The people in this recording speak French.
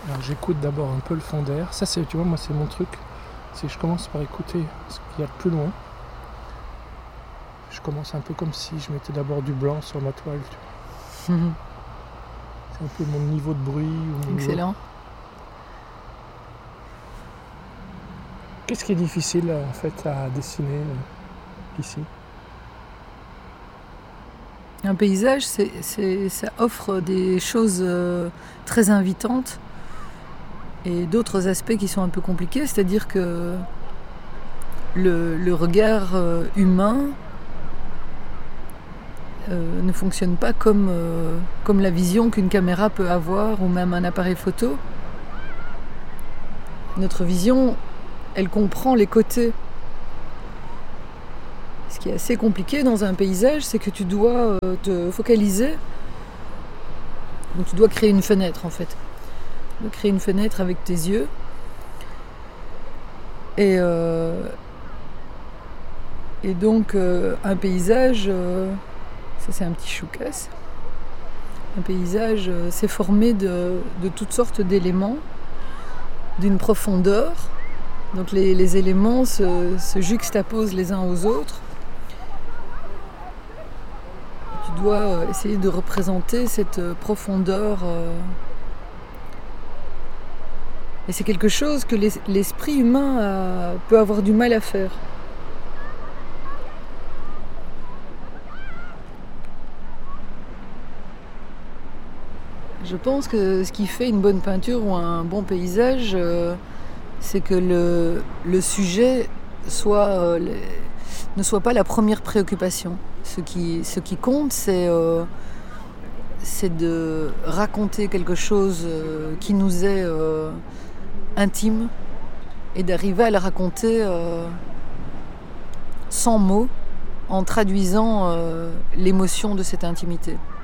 Alors j'écoute d'abord un peu le fond d'air. Ça c'est, tu vois, moi c'est mon truc. C'est que je commence par écouter ce qu'il y a de plus loin. Je commence un peu comme si je mettais d'abord du blanc sur ma toile. Tu vois. C'est un peu mon niveau de bruit. Excellent. Qu'est-ce qui est difficile en fait à dessiner ici? Un paysage, ça offre des choses très invitantes et d'autres aspects qui sont un peu compliqués. C'est-à-dire que le regard humain ne fonctionne pas comme la vision qu'une caméra peut avoir ou même un appareil photo. Notre vision, elle comprend les côtés. Ce qui est assez compliqué dans un paysage, c'est que tu dois te focaliser. Donc tu dois créer une fenêtre en fait. Tu dois créer une fenêtre avec tes yeux. Et donc un paysage, ça c'est un petit choucas. Un paysage, c'est formé de toutes sortes d'éléments, d'une profondeur. Donc les éléments se juxtaposent les uns aux autres. Tu dois essayer de représenter cette profondeur. Et c'est quelque chose que l'esprit humain peut avoir du mal à faire. Je pense que ce qui fait une bonne peinture ou un bon paysage, c'est que le sujet ne soit pas la première préoccupation. Ce qui compte, c'est de raconter quelque chose qui nous est intime et d'arriver à le raconter sans mots, en traduisant l'émotion de cette intimité.